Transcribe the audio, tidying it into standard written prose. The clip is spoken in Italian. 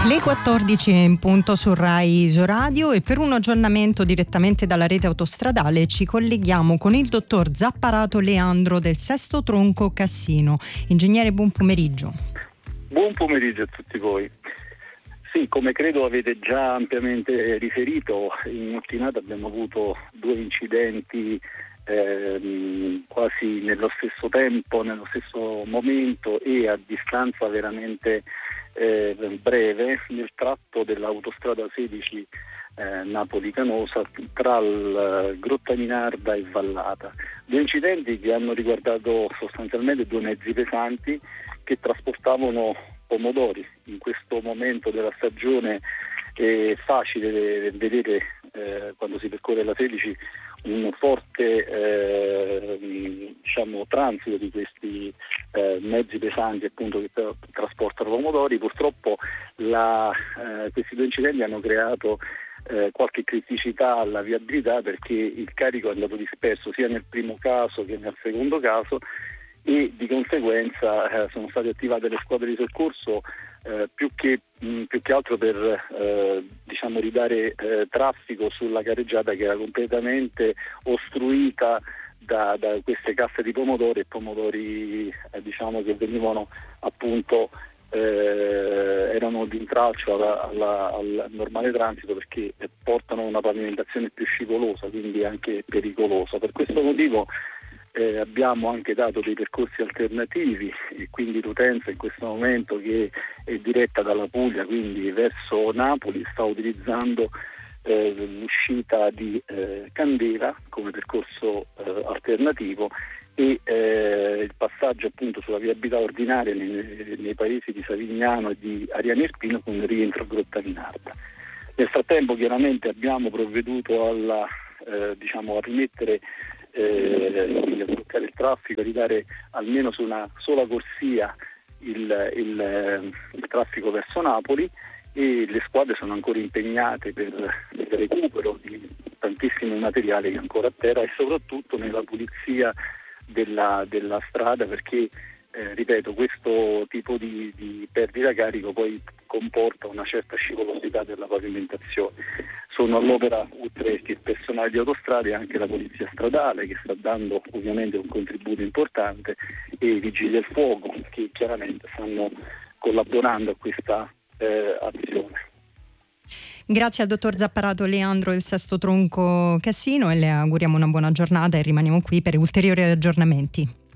Le 14 in punto su Rai Isoradio, e per un aggiornamento direttamente dalla rete autostradale ci colleghiamo con il dottor Zapparato Leandro del Sesto Tronco Cassino. Ingegnere, buon pomeriggio. Buon pomeriggio a tutti voi. Sì, come credo avete già ampiamente riferito, in mattinata abbiamo avuto due incidenti quasi nello stesso tempo, nello stesso momento e a distanza veramente breve nel tratto dell'autostrada 16 Napoli-Canosa tra Grottaminarda e Vallata. Due incidenti che hanno riguardato sostanzialmente due mezzi pesanti che trasportavano pomodori. In questo momento della stagione è facile vedere quando si percorre la 16 un forte transito di questi mezzi pesanti, appunto, che trasportano pomodori. Purtroppo questi due incidenti hanno creato qualche criticità alla viabilità, perché il carico è andato disperso sia nel primo caso che nel secondo caso, e di conseguenza sono state attivate le squadre di soccorso più che altro per ridare traffico sulla carreggiata, che era completamente ostruita da queste casse di pomodori, e pomodori che venivano appunto erano di intralcio al normale transito, perché portano una pavimentazione più scivolosa, quindi anche pericolosa. Per questo motivo abbiamo anche dato dei percorsi alternativi, e quindi l'utenza in questo momento, che è diretta dalla Puglia, quindi verso Napoli, sta utilizzando l'uscita di Candela come percorso alternativo, e il passaggio appunto sulla viabilità ordinaria nei paesi di Savignano e di Ariano Irpino, con rientro a Grottaminarda. Nel frattempo chiaramente abbiamo provveduto a rimettere a bloccare il traffico, a ridare almeno su una sola corsia il traffico verso Napoli, e le squadre sono ancora impegnate per il recupero di tantissimo materiale che è ancora a terra, e soprattutto nella pulizia della strada, perché ripeto, questo tipo di perdita carico poi comporta una certa scivolosità della pavimentazione. Sono all'opera, oltre che il personale di autostrade, anche la polizia stradale, che sta dando ovviamente un contributo importante, e i vigili del fuoco, che chiaramente stanno collaborando a questa azione. Grazie al dottor Zapparato Leandro del Sesto Tronco Cassino, e le auguriamo una buona giornata, e rimaniamo qui per ulteriori aggiornamenti.